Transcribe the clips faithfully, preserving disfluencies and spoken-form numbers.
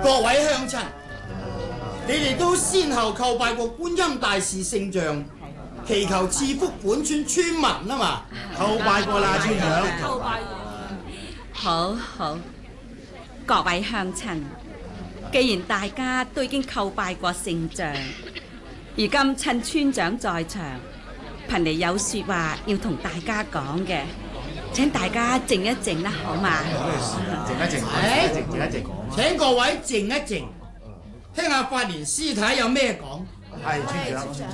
各位鄉親，你哋都先後叩拜過觀音大士聖像，祈求賜福本村村民啊嘛。 叩拜過啦，村長。 叩拜。 好好，各位鄉親，既然大家都已經叩拜過聖像，而今趁村長在場，貧尼有說話要同大家講嘅，請大家靜一靜啦，好嘛？ 靜一靜，靜一靜，靜一靜。 請各位靜一靜，聽下法蓮師太有咩講。 係村長，村長。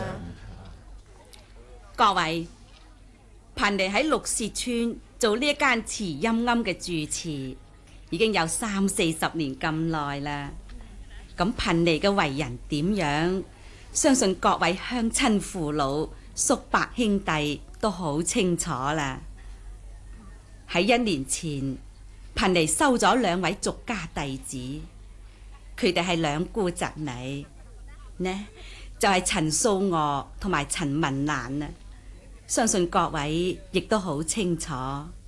各位，貧尼喺綠屑村做呢一間慈陰庵嘅住持，已經有三四十年咁耐啦。咁貧尼嘅為人點樣，相信各位鄉親父老、叔伯兄弟都好清楚啦。喺一年前，貧尼收咗兩位俗家弟子，佢哋係兩姑侄女，呢就係陳素娥同埋陳文蘭啊。相信各位亦都好清楚。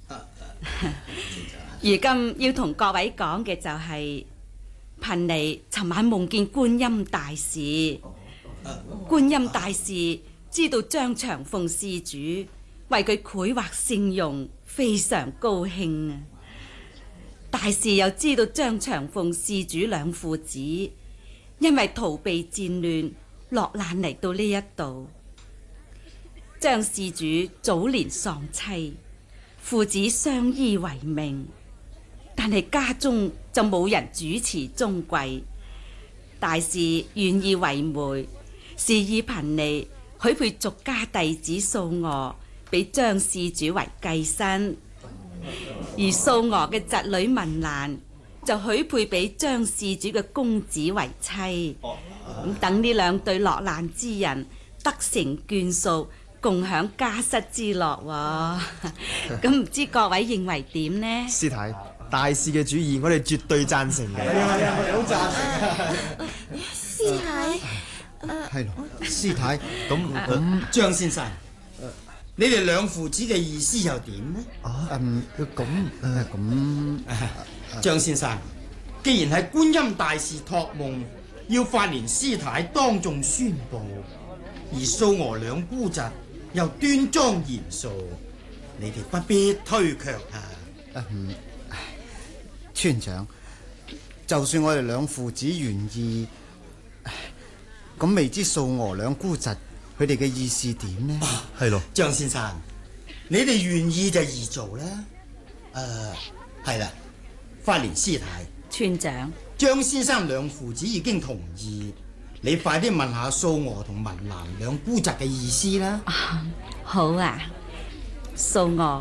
如今要同各位講嘅就係、是，貧尼尋晚夢見觀音大士，觀音大士知道張長鳳施主為佢繪畫聖容，非常高興啊！大士又知道張長鳳施主兩父子因為逃避戰亂落難嚟到呢一度。張施主早年喪妻，父子相依為命，但係家中就冇人主持宗貴。大士願意為媒，示意貧尼許配俗家弟子素娥俾張施主為繼身，而素娥嘅侄女文蘭就許配俾張施主嘅公子為妻。咁等呢兩對落難之人得成眷屬，共享家室之樂喎。咁唔知各位認為點呢？ 師太，大士嘅主意我哋絕對贊成嘅。 係啊係啊，我哋好贊成。 師太， 係咯，師太，咁咁張先生，你哋兩父子嘅意思又點呢？ 啊，嗯，咁誒咁， 張先生，既然係觀音大士託夢，要法蓮師太當眾宣佈，而素娥兩姑侄又端莊嚴肅，你哋不必推卻啊！ 嗯，村長，就算我哋兩父子願意，咁未知素娥兩姑侄佢哋嘅意思點呢？ 係咯， 張先生，你哋願意就易做啦。誒，係啦，法蓮師太， 村長， 張先生兩父子已經同意。你快啲問下素娥同文蘭兩姑侄嘅意思啦。 好啊，素娥。